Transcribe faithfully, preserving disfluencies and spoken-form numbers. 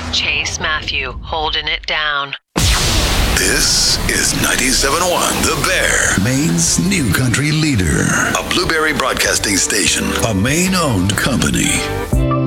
Chase Matthew holding it down. This is ninety-seven point one The Bear, Maine's new country leader. A Blueberry Broadcasting Station, a Maine-owned company.